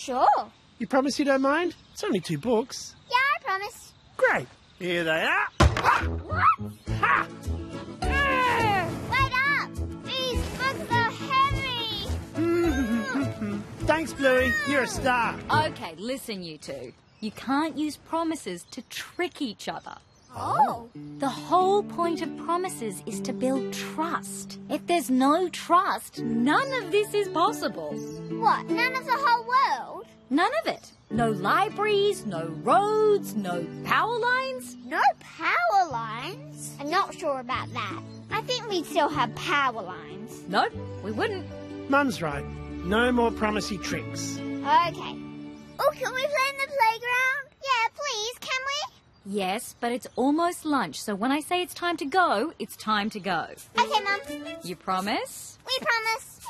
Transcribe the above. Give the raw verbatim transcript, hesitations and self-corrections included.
Sure. You promise you don't mind? It's only two books. Yeah, I promise. Great. Here they are. What? Ha! Wait up! These books are heavy! Thanks, Bluey. You're a star. OK, listen, you two. You can't use promises to trick each other. Oh. The whole point of promises is to build trust. If there's no trust, none of this is possible. What, none of the whole world? None of it. No libraries, no roads, no power lines. No power lines? I'm not sure about that. I think we'd still have power lines. Nope, we wouldn't. Mum's right. No more promisey tricks. Okay. Oh, can we play in the playground? Yeah, please, can we? Yes, but it's almost lunch, so when I say it's time to go, it's time to go. Okay, Mum. You promise? We promise.